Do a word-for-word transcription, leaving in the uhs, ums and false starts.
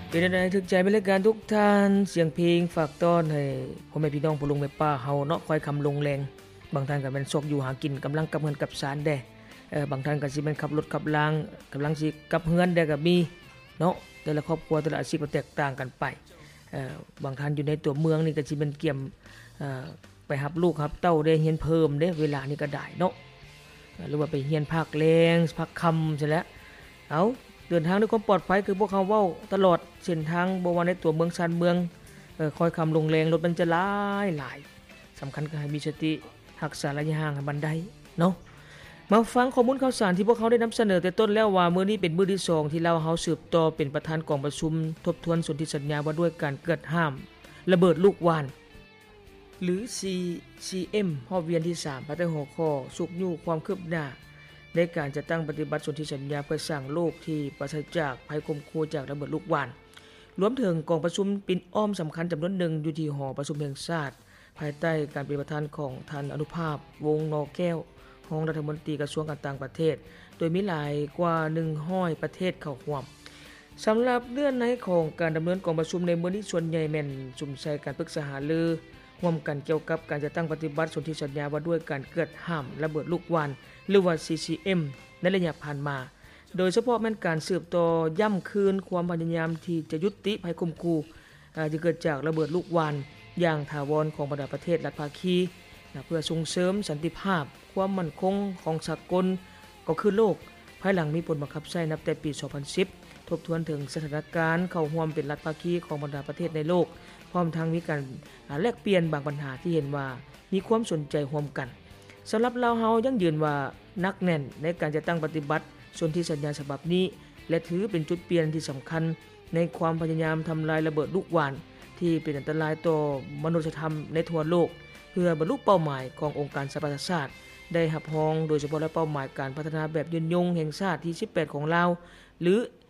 เป็นอะไรถึกใจบรรยากาศทุกท่านเสียงเพลงฝากต้อนให้พ่อแม่พี่น้องผู้ลงแม่ป้าเฮาเนาะคอยคำลงแรงบางท่านก็เป็นซอกอยู่หากินกำลังกับเงินกับสารแด่เออบางท่านก็สิเป็นขับรถขับรางกำลังสิกับเฮือนแด่ก็มีเนาะแต่ละครอบครัวแต่ละอาชีพก็แตกต่างกันไปเอ่อบางท่านอยู่ในตัวเมืองนี่ก็สิเป็นเกี่ยมเอ่อไปรับลูกรับเต้าได้เรียนเพิ่มเด้เวลานี่ก็ได้เนาะหรือว่าไปเรียนภาคแรงภาคค่ำใช่แล้วเอาเดินทางด้วยความปลอดภัยคือพวกเขาเว้าตลอดเส้นทางบ่ว่าในตัวเมืองชานเมืองเอ่อคอยคำลงแรงรถมันจะหลายหลายสำคัญก็ให้มีสติรักษาระยะห่างให้มันได้เนาะมาฟังข้อมูลข่าวสารที่พวกเขาได้นำเสนอแต่ต้นแล้วว่ามื้อนี้เป็นมื้อที่สองที่เราเฮาสืบต่อเป็นประธานกองประชุมทบทวนสนธิสัญญาว่าด้วยการเกิดห้ามระเบิดลูกวานหรือ ซี ซี เอ็ม รอบเวียนที่สามภายใต้หัวข้อสุกยู่ความคืบหน้าในการจัดตั้งปฏิบัติสนธิสัญญาเพื่อสร้างโลกที่ปราศจากภัยคมคูจากระเบิดลูกวานรวมถึงกองประชุมปินอ้อมสำคัญจำนวนหนึ่งอยู่ที่หอประชุมแห่งชาติภายใต้การเป็นประธานของท่านอนุภาพวงศ์นอแก้วรองรัฐมนตรีกระทรวงการต่างประเทศโดยมีหลายกว่าหนึ่งร้อยประเทศเข้าร่วมสำหรับเรื่องในของการดำเนินกองประชุมในมื้อนี้ส่วนใหญ่แม่นจุ่มใส่การปรึกษาหารือร่วมกันเกี่ยวกับการจะตั้งปฏิบัติสนธิสัญญาว่าด้วยการเกิดห้ามระเบิดลูกวานหรือว่า ซี ซี เอ็ม ในระยะผ่านมาโดยเฉพาะแม่นการสืบต่อย่ำคืนความพยายามที่จะยุติภัยคมคูที่เกิดจากระเบิดลูกวานอย่างถาวรของบรรดาประเทศรัฐภาคีเพื่อส่งเสริมสันติภาพความมั่นคงของสากลก็คือโลกภายหลังมีผลบังคับใช้นับแต่ปี สองพันสิบ ทบทวนถึงสถานการณ์เข้าร่วมเป็นรัฐภาคีของบรรดาประเทศในโลกพร้อมทั้งมีการแลกเปลี่ยนบางปัญหาที่เห็นว่ามีความสนใจร่วมกันสำหรับลาวเฮายังยืนว่านักแน่นในการจะตั้งปฏิบัติสนธิสัญญาฉบับนี้และถือเป็นจุดเปลี่ยนที่สำคัญในความพยายามทำลายระเบิดลูกวานที่เป็นอันตรายต่อมนุษยธรรมในทั่วโลกเพื่อบรรลุเป้าหมายขององค์การสหประชาชาติได้รับรองโดยเฉพาะและเป้าหมายการพัฒนาแบบยืนยงแห่งชาติที่สิบแปดของลาวหรือ